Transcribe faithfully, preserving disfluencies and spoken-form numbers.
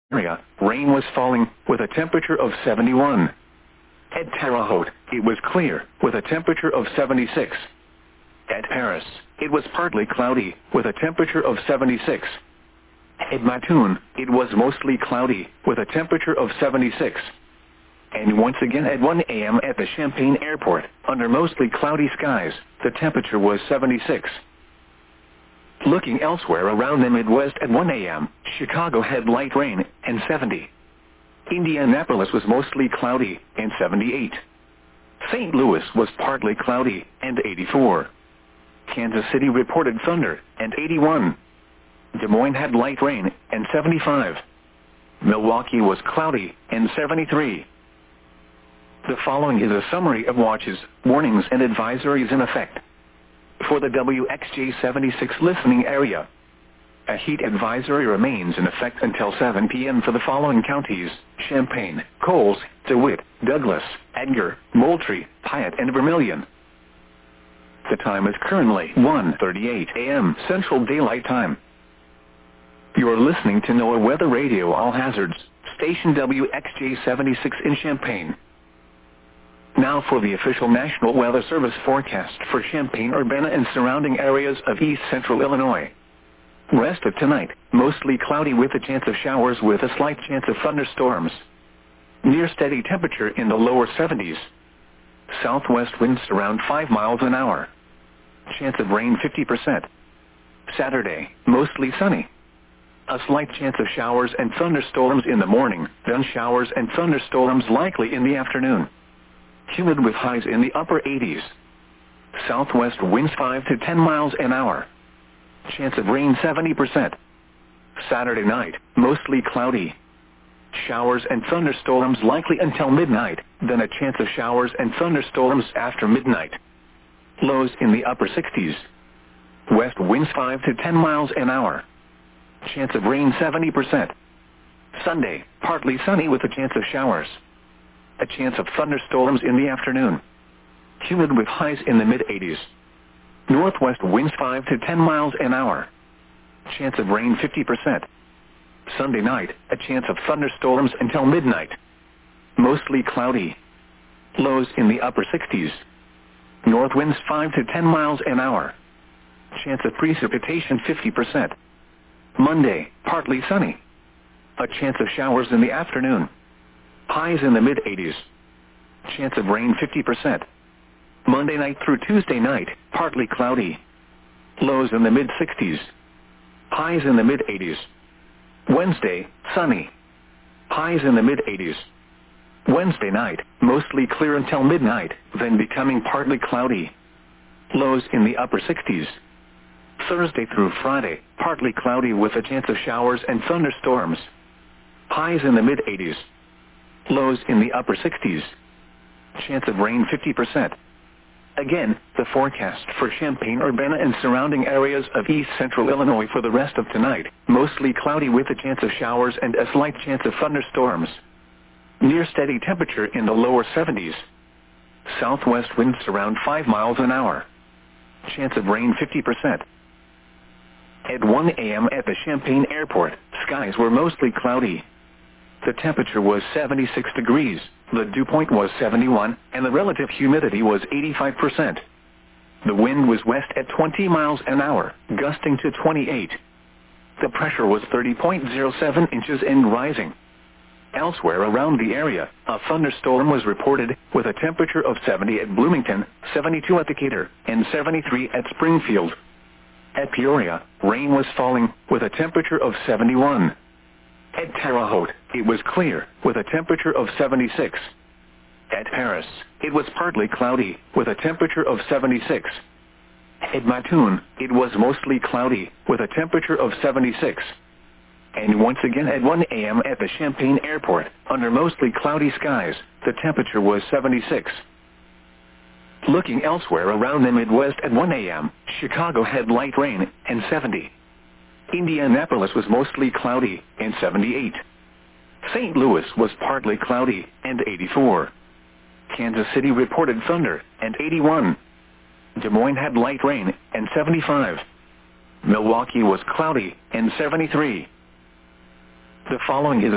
area, rain was falling, with a temperature of seventy-one. At Terre Haute, it was clear, with a temperature of seventy-six. At Paris, it was partly cloudy, with a temperature of seventy-six. At Matun, it was mostly cloudy, with a temperature of seventy-six. And once again at one a m at the Champagne Airport, under mostly cloudy skies, the temperature was seventy-six. Looking elsewhere around the Midwest at one a m, Chicago had light rain, and seventy. Indianapolis was mostly cloudy, and seventy-eight. Saint Louis was partly cloudy, and eighty-four. Kansas City reported thunder, and eighty-one. Des Moines had light rain, and seventy-five. Milwaukee was cloudy, and seventy-three. The following is a summary of watches, warnings and advisories in effect. For the W X J seventy-six listening area, a heat advisory remains in effect until seven p m for the following counties: Champaign, Coles, DeWitt, Douglas, Edgar, Moultrie, Piatt and Vermilion. The time is currently one thirty-eight a m Central Daylight Time. You are listening to NOAA Weather Radio All Hazards, station W X J seventy-six in Champaign. Now for the official National Weather Service forecast for Champaign-Urbana and surrounding areas of east central Illinois. Rest of tonight, mostly cloudy with a chance of showers with a slight chance of thunderstorms. Near steady temperature in the lower seventies. Southwest winds around five miles an hour. Chance of rain fifty percent. Saturday, mostly sunny. A slight chance of showers and thunderstorms in the morning, then showers and thunderstorms likely in the afternoon. Humid with highs in the upper eighties. Southwest winds five to ten miles an hour. Chance of rain seventy percent. Saturday night, mostly cloudy. Showers and thunderstorms likely until midnight, then a chance of showers and thunderstorms after midnight. Lows in the upper sixties. West winds five to ten miles an hour. Chance of rain seventy percent. Sunday, partly sunny with a chance of showers. A chance of thunderstorms in the afternoon. Humid with highs in the mid eighties. Northwest winds five to ten miles an hour. Chance of rain fifty percent. Sunday night, a chance of thunderstorms until midnight. Mostly cloudy. Lows in the upper sixties. North winds five to ten miles an hour. Chance of precipitation fifty percent. Monday, partly sunny. A chance of showers in the afternoon. Highs in the mid eighties. Chance of rain fifty percent. Monday night through Tuesday night, partly cloudy. Lows in the mid sixties. Highs in the mid eighties. Wednesday, sunny. Highs in the mid eighties. Wednesday night, mostly clear until midnight, then becoming partly cloudy. Lows in the upper sixties. Thursday through Friday, partly cloudy with a chance of showers and thunderstorms. Highs in the mid eighties. Lows in the upper sixties. Chance of rain fifty percent. Again, the forecast for Champaign-Urbana and surrounding areas of east central Illinois for the rest of tonight, mostly cloudy with a chance of showers and a slight chance of thunderstorms. Near steady temperature in the lower seventies. Southwest winds around five miles an hour. Chance of rain fifty percent. At one a m at the Champaign Airport, skies were mostly cloudy. The temperature was seventy-six degrees, the dew point was seventy-one, and the relative humidity was eighty-five percent. The wind was west at twenty miles an hour, gusting to twenty-eight. The pressure was thirty point zero seven inches and rising. Elsewhere around the area, a thunderstorm was reported, with a temperature of seventy at Bloomington, seventy-two at Decatur, and seventy-three at Springfield. At Peoria, rain was falling, with a temperature of seventy-one. At Terre Haute, it was clear, with a temperature of seventy-six. At Paris, it was partly cloudy, with a temperature of seventy-six. At Matun, it was mostly cloudy, with a temperature of seventy-six. And once again at one a m at the Champaign Airport, under mostly cloudy skies, the temperature was seventy-six. Looking elsewhere around the Midwest at one a m, Chicago had light rain, and seventy. Indianapolis was mostly cloudy, and seventy-eight. Saint Louis was partly cloudy, and eighty-four. Kansas City reported thunder, and eighty-one. Des Moines had light rain, and seventy-five. Milwaukee was cloudy, and seventy-three. The following is